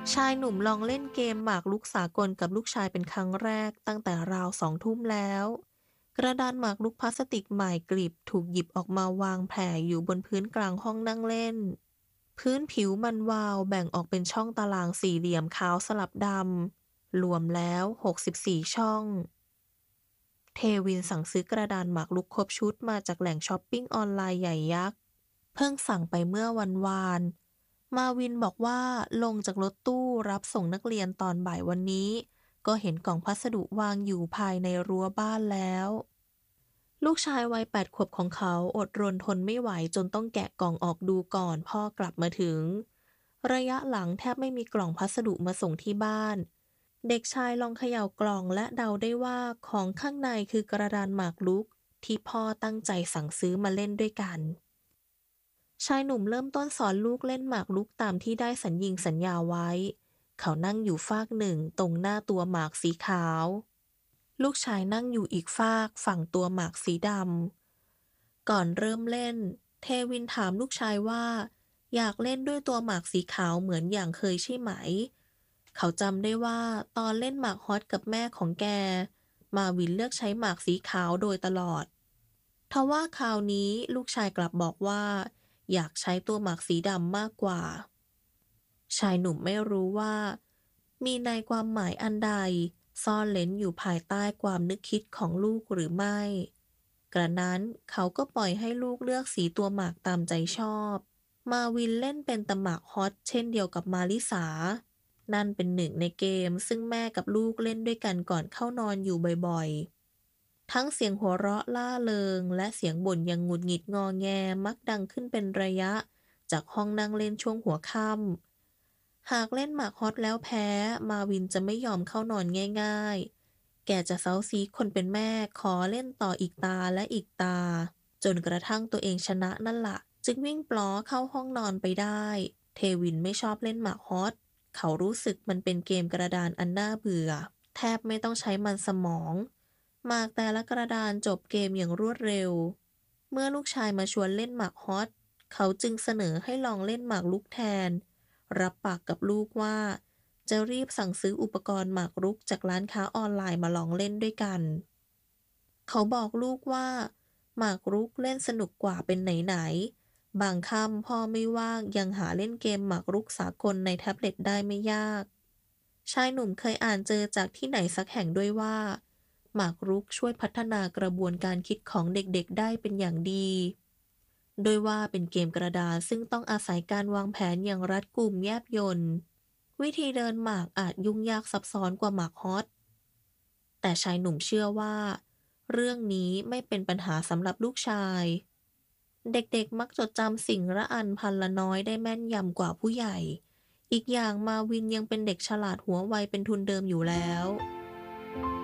ชายหนุ่มลองเล่นเกมหมากรุกสากลกับลูกชายเป็นครั้งแรกตั้งแต่ราว2 ทุ่มแล้วกระดานหมากรุกพลาสติกใหม่กลิบถูกหยิบออกมาวางแผ่อยู่บนพื้นกลางห้องนั่งเล่นพื้นผิวมันวาวแบ่งออกเป็นช่องตารางสี่เหลี่ยมขาวสลับดำรวมแล้ว64ช่องเทวินสั่งซื้อกระดานหมากรุกครบชุดมาจากแหล่งช้อปปิ้งออนไลน์ใหญ่ยักษ์เพิ่งสั่งไปเมื่อวันวาน มาวินบอกว่าลงจากรถตู้รับส่งนักเรียนตอนบ่ายวันนี้ก็เห็นกล่องพัสดุวางอยู่ภายในรั้วบ้านแล้วลูกชายวัย8 ขวบของเขาอดรนทนไม่ไหวจนต้องแกะกล่องออกดูก่อนพ่อกลับมาถึงระยะหลังแทบไม่มีกล่องพัสดุมาส่งที่บ้านเด็กชายลองเขย่ากล่องและเดาได้ว่าของข้างในคือกระดานหมากรุกที่พ่อตั้งใจสั่งซื้อมาเล่นด้วยกัน ชายหนุ่มเริ่มต้นสอนลูกเล่นหมากรุกตามที่ได้สัญญาไว้ เขานั่งอยู่ฟากหนึ่งตรงหน้าตัวหมากสีขาว ลูกชายนั่งอยู่อีกฟากฝั่งตัวหมากสีดำ ก่อนเริ่มเล่นเทวินถามลูกชายว่าอยากเล่นด้วยตัวหมากสีขาวเหมือนอย่างเคยใช่ไหม เขาจำได้ว่าตอนเล่นหมากฮอตกับแม่ของแกมาวินเลือกใช้หมากสีขาวโดยตลอด ทว่าคราวนี้ลูกชายกลับบอกว่าอยากใช้ตัวหมากสีดำมากกว่าชายหนุ่มไม่รู้ว่ามีในความหมายอันใดซ่อนเร้นอยู่ภายใต้ความนึกคิดของลูกหรือไม่กระนั้นเขาก็ปล่อยให้ลูกเลือกสีตัวหมากตามใจชอบมาวินเล่นเป็นตะหมากฮอตเช่นเดียวกับมาลิสานั่นเป็นหนึ่งในเกมซึ่งแม่กับลูกเล่นด้วยกันก่อนเข้านอนอยู่บ่อยๆ ทั้งเสียงหัวเราะล่าเริงและเสียงบ่นยังหงุดหงิดงอแงมักดังขึ้นเป็นระยะจากห้องนั่งเล่นช่วงหัวค่ำหากเล่นหมากฮอตแล้วแพ้มาวินจะไม่ยอมเข้านอนง่ายๆแกจะเซ้าซีคนเป็นแม่ขอเล่นต่ออีกตาและอีกตาจนกระทั่งตัวเองชนะนั่นละจึงวิ่งปลอเข้าห้องนอนไปได้เทวินไม่ชอบเล่นหมากฮอตเขารู้สึกมันเป็นเกมกระดานอันน่าเบื่อแทบไม่ต้องใช้มันสมอง หมากแต่ละกระดานจบเกมอย่างรวดเร็ว เมื่อลูกชายมาชวนเล่นหมากฮอตเขาจึงเสนอให้ลองเล่นหมากรุกแทน รับปากกับลูกว่าจะรีบสั่งซื้ออุปกรณ์หมากรุกจากร้านค้าออนไลน์มาลองเล่นด้วยกัน เขาบอกลูกว่าหมากรุกเล่นสนุกกว่าเป็นไหนๆบางค่ำพ่อไม่ว่างยังหาเล่นเกมหมากรุกสากลในแท็บเล็ตได้ไม่ยากชายหนุ่มเคยอ่านเจอจากที่ไหนสักแห่งด้วยว่าหมากรุกช่วยพัฒนากระบวนการคิดของเด็กๆได้เป็นอย่างดีโดยว่าเป็นเกมกระดานซึ่งต้องอาศัยการวางแผนอย่างรัดกุมแยบยลวิธีเดินหมากอาจยุ่งยากซับซ้อนกว่าหมากฮอต แต่ชายหนุ่มเชื่อว่าเรื่องนี้ไม่เป็นปัญหาสำหรับลูกชาย เด็กๆมักจดจำสิ่งละอันพันละน้อยได้แม่นยำกว่าผู้ใหญ่ อีกอย่างมาวินยังเป็นเด็กฉลาดหัวไวเป็นทุนเดิมอยู่แล้ว